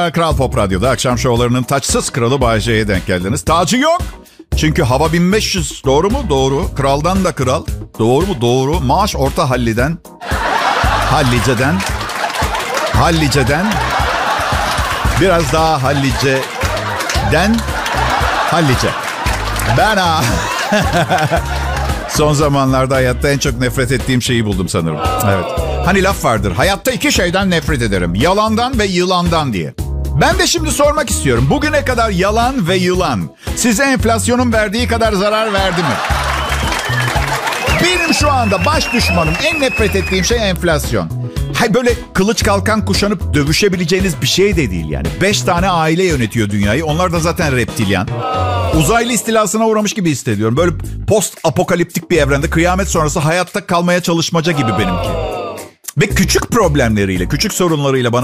Kral Pop Radyo'da akşam şovlarının taçsız kralı Bay J'ye denk geldiniz. Tacı yok. Çünkü hava 1500. Doğru mu? Doğru. Kraldan da kral. Doğru mu? Doğru. Maaş orta halliden. Halliceden. Biraz daha Hallice'den. Hallice. Ben son zamanlarda hayatta en çok nefret ettiğim şeyi buldum sanırım. Evet. Hani laf vardır. Hayatta iki şeyden nefret ederim. Yalandan ve yılandan diye. Ben de şimdi sormak istiyorum. Bugüne kadar yalan ve yılan size enflasyonun verdiği kadar zarar verdi mi? Benim şu anda baş düşmanım, en nefret ettiğim şey enflasyon. Hay böyle kılıç kalkan kuşanıp dövüşebileceğiniz bir şey de değil yani. 5 tane aile yönetiyor dünyayı. Onlar da zaten reptilyan. Uzaylı istilasına uğramış gibi hissediyorum. Böyle post apokaliptik bir evrende kıyamet sonrası hayatta kalmaya çalışmaca gibi benimki. Ve küçük problemleriyle, küçük sorunlarıyla bana